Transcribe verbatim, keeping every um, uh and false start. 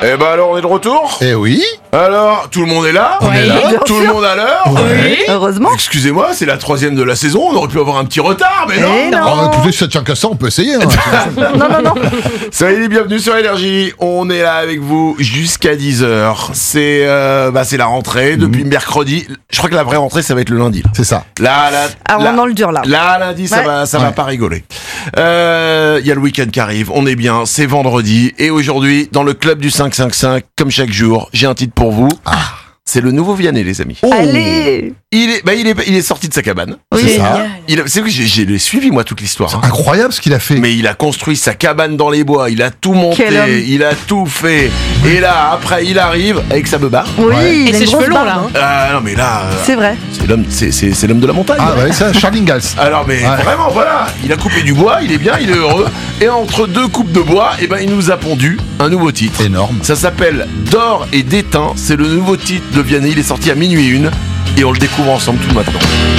Eh ben alors on est de retour. Eh oui. Alors, tout le monde est là. On est là. bien Tout sûr. le monde à l'heure. Oui. Heureusement. Excusez-moi, c'est la troisième de la saison, on aurait pu avoir un petit retard, mais non. Eh non. Oh, écoutez, si ça tient qu'à ça, on peut essayer. Hein. Non, non, non. Soyez les bienvenus sur Énergie, on est là avec vous jusqu'à dix heures. C'est euh, bah, c'est la rentrée depuis mercredi. Je crois que la vraie rentrée, ça va être le lundi. Là, C'est ça. là, là, Ah, on là- est dans le dur là. Là, lundi, ça Ouais. va, ça va Ouais. pas rigoler. Euh, Il y a le week-end qui arrive, on est bien, c'est vendredi. Et aujourd'hui, dans le club du cinq cinq cinq, comme chaque jour, j'ai un titre pour vous. C'est le nouveau Vianney, les amis. Oh. Allez. Il est, bah, il est, il est sorti de sa cabane. Oui. C'est ça. Il a- c'est vrai que j'ai, j'ai suivi, moi, toute l'histoire. hein. Incroyable ce qu'il a fait. Mais il a construit sa cabane dans les bois, il a tout monté, Quel homme. il a tout fait. Et là, après, il arrive avec sa beubare. Oui, Ouais. il Et a ses une grosse cheveux longs, barbe. là, Ah non, mais là, euh, C'est vrai. c'est l'homme, c'est, c'est, c'est l'homme de la montagne. Ah ouais, ça, Charles Ingalls. Alors mais Ouais. vraiment voilà, il a coupé du bois, il est bien, il est heureux. Et entre deux coupes de bois, eh ben il nous a pondu un nouveau titre. Énorme. Ça s'appelle D'or et d'étain. C'est le nouveau titre de Vianney. Il est sorti à minuit une et on le découvre ensemble tout maintenant.